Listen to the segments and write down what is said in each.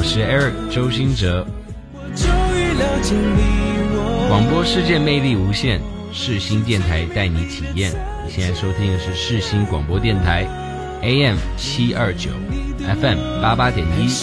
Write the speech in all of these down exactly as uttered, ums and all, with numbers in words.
我是 Eric 周兴哲。广播世界魅力无限，世新电台带你体验。你现在收听的是世新广播电台 A M 七二九 F M 八八点一。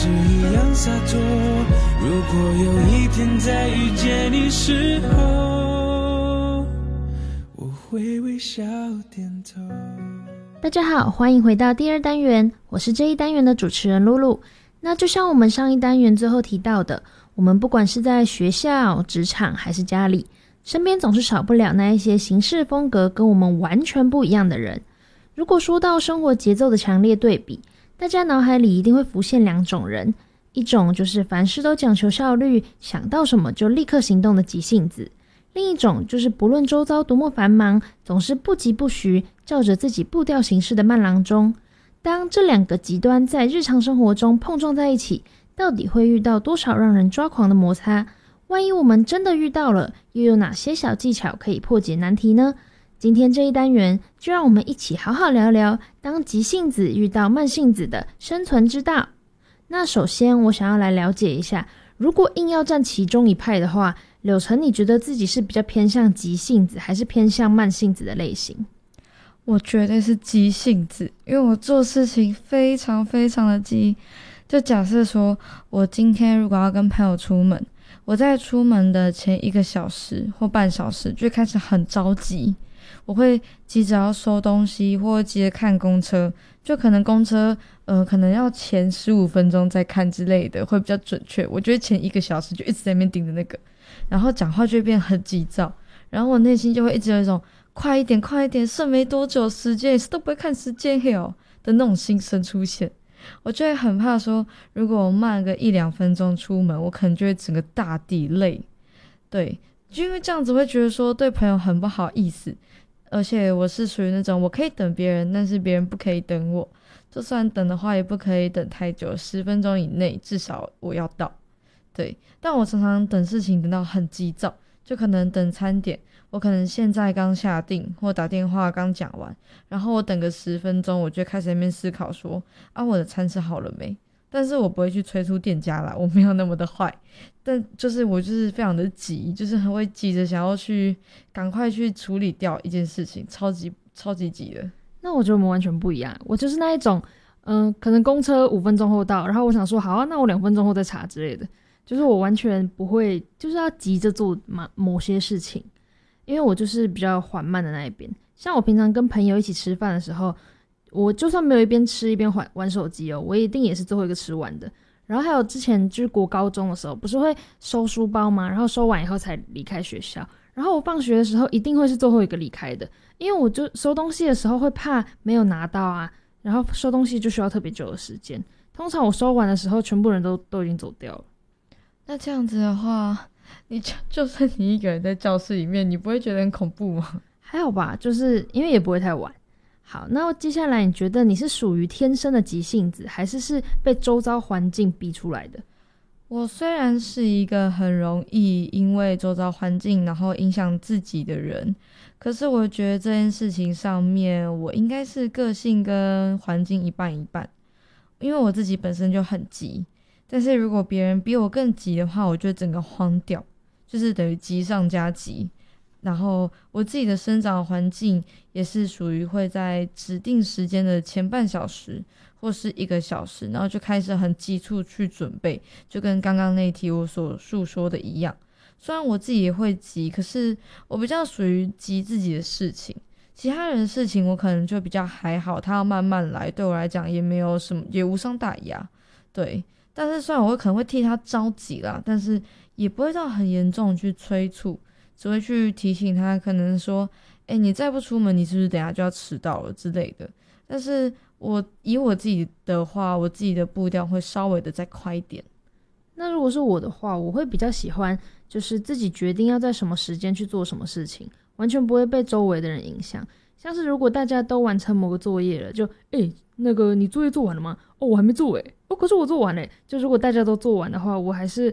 如果有一天再遇见你时候，我会微笑点头。 大家好，欢迎回到第二单元，我是这一单元的主持人露露。那就像我们上一单元最后提到的，我们不管是在学校、职场还是家里，身边总是少不了那一些行事风格跟我们完全不一样的人。如果说到生活节奏的强烈对比，大家脑海里一定会浮现两种人，一种就是凡事都讲求效率，想到什么就立刻行动的急性子，另一种就是不论周遭多么繁忙，总是不疾不徐，照着自己步调行事的慢郎中。当这两个极端在日常生活中碰撞在一起，到底会遇到多少让人抓狂的摩擦？万一我们真的遇到了，又有哪些小技巧可以破解难题呢？今天这一单元就让我们一起好好聊聊当急性子遇到慢性子的生存之道。那首先我想要来了解一下，如果硬要站其中一派的话，柳橙你觉得自己是比较偏向急性子还是偏向慢性子的类型？ 我绝对是急性子，因为我做事情非常非常的急。就假设说我今天如果要跟朋友出门，我在出门的前一个小时或半小时就开始很着急，我会急着要收东西或急着看公车，就可能公车呃可能要前十五分钟再看之类的会比较准确。我觉得前一个小时就一直在那边盯着那个，然后讲话就会变很急躁，然后我内心就会一直有一种快一点快一点，剩没多久时间，都不会看时间嘿哦的那种心声出现。我就会很怕说，如果我慢个一两分钟出门，我可能就会整个大地累。对，就因为这样子会觉得说对朋友很不好意思，而且我是属于那种我可以等别人，但是别人不可以等我，就算等的话也不可以等太久，十分钟以内至少我要到。对，但我常常等事情等到很急躁，就可能等餐点，我可能现在刚下定或打电话刚讲完，然后我等个十分钟，我就开始在那边思考说啊，我的餐吃好了没？但是我不会去催促店家啦，我没有那么的坏，但就是我就是非常的急，就是很会急着想要去赶快去处理掉一件事情，超级超级急的。 那我觉得我们完全不一样，我就是那一种嗯、呃，可能公车五分钟后到，然后我想说好啊，那我两分钟后再查之类的，就是我完全不会就是要急着做某些事情，因为我就是比较缓慢的那一边。像我平常跟朋友一起吃饭的时候，我就算没有一边吃一边玩手机哦，我一定也是最后一个吃完的。然后还有之前就是国高中的时候，不是会收书包吗？然后收完以后才离开学校，然后我放学的时候一定会是最后一个离开的，因为我就收东西的时候会怕没有拿到啊，然后收东西就需要特别久的时间。通常我收完的时候，全部人都都已经走掉了。 那这样子的话，你就就算你一个人在教室里面，你不会觉得很恐怖吗？ 还好吧，就是因为也不会太晚。好，那接下来你觉得你是属于天生的急性子，还是是被周遭环境逼出来的？ 我虽然是一个很容易因为周遭环境然后影响自己的人，可是我觉得这件事情上面我应该是个性跟环境一半一半。因为我自己本身就很急，但是如果别人比我更急的话，我就整个慌掉，就是等于急上加急。然后我自己的生长环境也是属于会在指定时间的前半小时或是一个小时，然后就开始很急促去准备，就跟刚刚那一题我所述说的一样。虽然我自己也会急，可是我比较属于急自己的事情，其他人的事情我可能就比较还好，他要慢慢来，对我来讲也没有什么，也无伤大雅。对，但是虽然我可能会替他着急啦，但是也不会到很严重去催促，只会去提醒他，可能说诶你再不出门你是不是等一下就要迟到了之类的。但是我以我自己的话，我自己的步调会稍微的再快一点。 那如果是我的话，我会比较喜欢就是自己决定要在什么时间去做什么事情，完全不会被周围的人影响。像是如果大家都完成某个作业了，就诶那个你作业做完了吗？哦我还没做诶哦可是我做完了。就如果大家都做完的话，我还是